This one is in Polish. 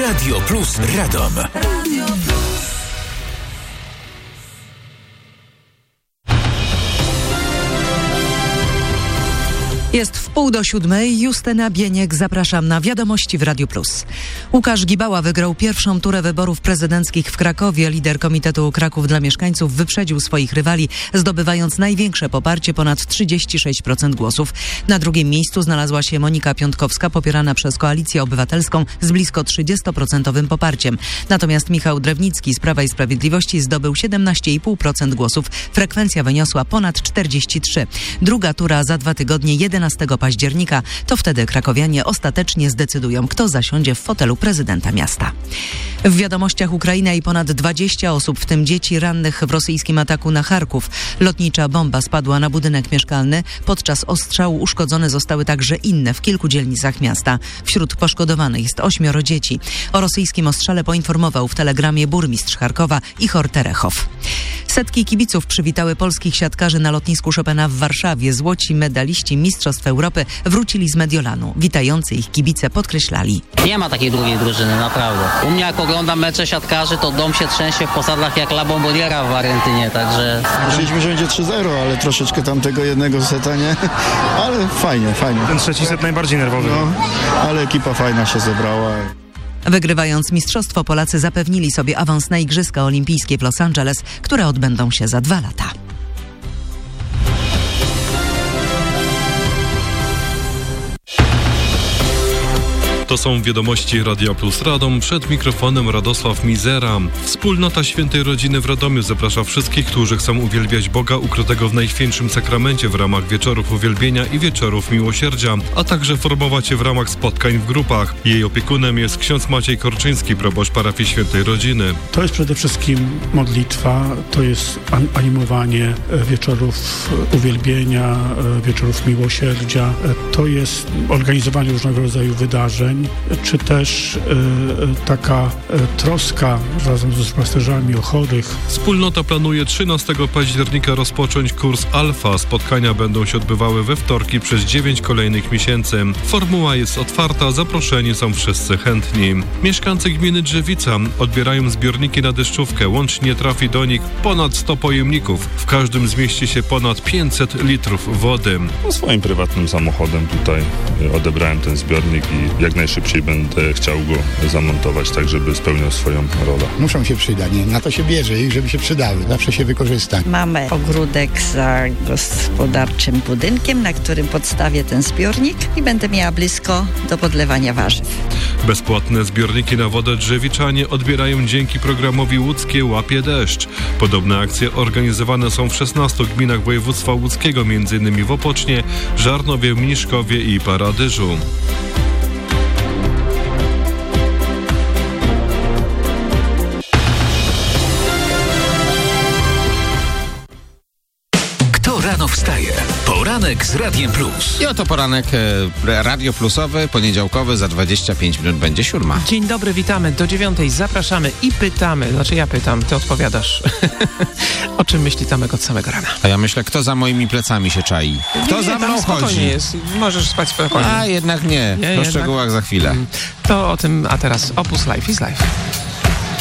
Radio Plus Radom. Jest 6:30, Justyna Bieniek, zapraszam na Wiadomości w Radiu Plus. Łukasz Gibała wygrał pierwszą turę wyborów prezydenckich w Krakowie. Lider Komitetu Kraków dla Mieszkańców wyprzedził swoich rywali, zdobywając największe poparcie, ponad 36% głosów. Na drugim miejscu znalazła się Monika Piątkowska, popierana przez Koalicję Obywatelską z blisko 30% poparciem. Natomiast Michał Drewnicki z Prawa i Sprawiedliwości zdobył 17,5% głosów. Frekwencja wyniosła ponad 43%. Druga tura za 2 tygodnie, 11 października. To wtedy krakowianie ostatecznie zdecydują, kto zasiądzie w fotelu prezydenta miasta. W wiadomościach Ukraina i ponad 20 osób, w tym dzieci rannych w rosyjskim ataku na Charków. Lotnicza bomba spadła na budynek mieszkalny. Podczas ostrzału uszkodzone zostały także inne w kilku dzielnicach miasta. Wśród poszkodowanych jest 8 dzieci. O rosyjskim ostrzale poinformował w telegramie burmistrz Charkowa Ichor Terechow. Setki kibiców przywitały polskich siatkarzy na lotnisku Chopina w Warszawie. Złoci medaliści Mistrzostw Europy wrócili z Mediolanu. Witający ich kibice podkreślali: nie ma takiej drugiej drużyny, naprawdę. U mnie jak oglądam mecze siatkarzy, to dom się trzęsie w posadach jak La Bomboniera w Argentynie, także... Myśleliśmy, że będzie 3-0, ale troszeczkę tamtego jednego seta nie, ale fajnie. Ten trzeci set najbardziej nerwowy. No, ale ekipa fajna się zebrała. Wygrywając mistrzostwo, Polacy zapewnili sobie awans na Igrzyska Olimpijskie w Los Angeles, które odbędą się za 2 lata. To są Wiadomości Radia Plus Radom. Przed mikrofonem Radosław Mizera. Wspólnota Świętej Rodziny w Radomiu zaprasza wszystkich, którzy chcą uwielbiać Boga ukrytego w Najświętszym Sakramencie w ramach wieczorów uwielbienia i wieczorów miłosierdzia, a także formować się w ramach spotkań w grupach. Jej opiekunem jest ksiądz Maciej Korczyński, proboszcz parafii Świętej Rodziny. To jest przede wszystkim modlitwa, to jest animowanie wieczorów uwielbienia, wieczorów miłosierdzia, to jest organizowanie różnego rodzaju wydarzeń, czy też taka troska razem z pasterzami o chorych. Wspólnota planuje 13 października rozpocząć kurs Alfa. Spotkania będą się odbywały we wtorki przez 9 kolejnych miesięcy. Formuła jest otwarta, zaproszeni są wszyscy chętni. Mieszkańcy gminy Drzewica odbierają zbiorniki na deszczówkę. Łącznie trafi do nich ponad 100 pojemników. W każdym zmieści się ponad 500 litrów wody. Swoim prywatnym samochodem tutaj odebrałem ten zbiornik i jak najszybciej będę chciał go zamontować tak, żeby spełniał swoją rolę. Muszą się przydać, nie? Na to się bierze ich, żeby się przydały. Zawsze się wykorzysta. Mamy ogródek za gospodarczym budynkiem, na którym podstawię ten zbiornik i będę miała blisko do podlewania warzyw. Bezpłatne zbiorniki na wodę drzewiczanie odbierają dzięki programowi Łódzkie Łapie Deszcz. Podobne akcje organizowane są w 16 gminach województwa łódzkiego, m.in. w Opocznie, Żarnowie, Mniszkowie i Paradyżu. Rano wstaje. Poranek z Radiem Plus. I oto poranek Radio Plusowy, poniedziałkowy, za 25 minut będzie 7. Dzień dobry, witamy. Do 9 zapraszamy i pytamy. Znaczy ja pytam, ty odpowiadasz. O czym myśli Tomek od samego rana? A ja myślę, kto za moimi plecami się czai? Kto za mną chodzi? Jest. Możesz spać spokojnie. A jednak nie. Po szczegółach za chwilę. To o tym, a teraz Opus Life is Life.